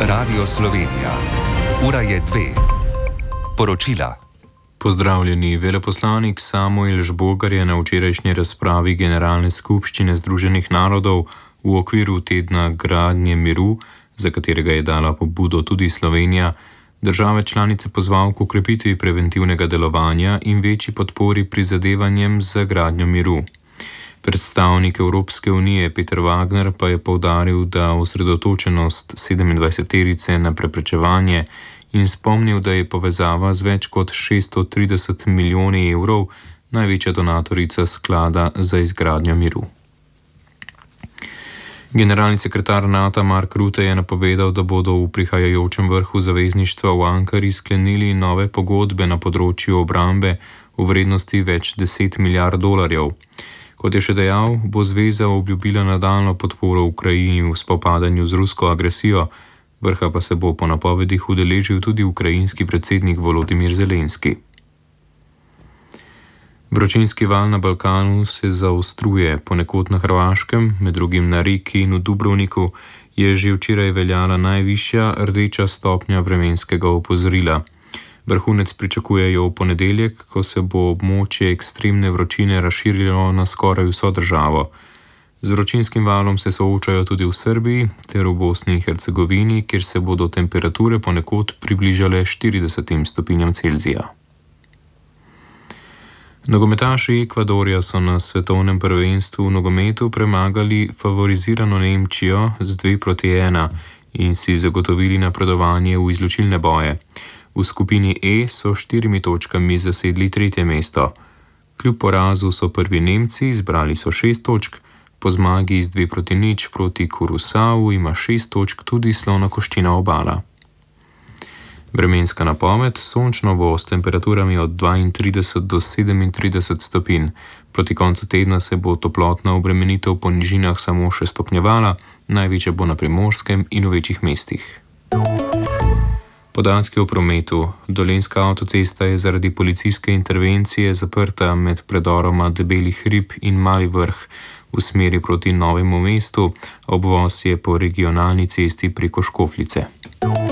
Radio Slovenija. Ura je 2. Poročila. Pozdravljeni. Veleposlanik Samuel Žbogar je na včerajšnji razpravi Generalne skupščine Združenih narodov v okviru tedna gradnje miru, za katerega je dala pobudo tudi Slovenija, države članice pozval k okrepitvi preventivnega delovanja in večji podpori prizadevanjem za gradnjo miru. Predstavnik Evropske unije Peter Wagner pa je poudaril, da osredotočenost 27-terice na preprečevanje in spomnil, da je povezava z več kot 630 milijoni evrov največja donatorica sklada za izgradnjo miru. Generalni sekretar NATO Mark Rutte je napovedal, da bodo v prihajajočem vrhu zavezništva v Ankari sklenili nove pogodbe na področju obrambe v vrednosti več 10 milijard dolarjev. Kot je še dejal, bo zveza obljubila nadaljnjo podporo Ukrajini v spopadanju z rusko agresijo, vrha pa se bo po napovedih udeležil tudi ukrajinski predsednik Volodimir Zelenski. Vročinski val na Balkanu se zaostruje, ponekod na Hrvaškem, med drugim na Reki in v Dubrovniku, je že včeraj veljala najvišja rdeča stopnja vremenskega opozorila. Vrhunec pričakujejo v ponedeljek, ko se bo območje ekstremne vročine razširilo na skoraj vso državo. Z vročinskim valom se soočajo tudi v Srbiji ter v Bosni in Hercegovini, kjer se bodo temperature ponekod približale 40 stopinjam Celzija. Nogometaši Ekvadorja so na svetovnem prvenstvu v nogometu premagali favorizirano Nemčijo z 2-1 in si zagotovili napredovanje v izločilne boje. V skupini E so 4 točkami zasedli 3. mesto. Kljub porazu so prvi Nemci, zbrali so 6 točk, po zmagi z 2-0 proti Kurusau ima 6 točk tudi Slonokoščina Obala. Vremenska napoved: sončno bo s temperaturami od 32 do 37 stopinj. Proti koncu tedna se bo toplotna obremenitev po nižinah samo še stopnjevala, največja bo na Primorskem in v večjih mestih. Podatki o prometu. Dolenjska avtocesta je zaradi policijske intervencije zaprta med predoroma Debeli hrib in Mali vrh v smeri proti Novemu mestu, obvoz je po regionalni cesti preko Škofljice.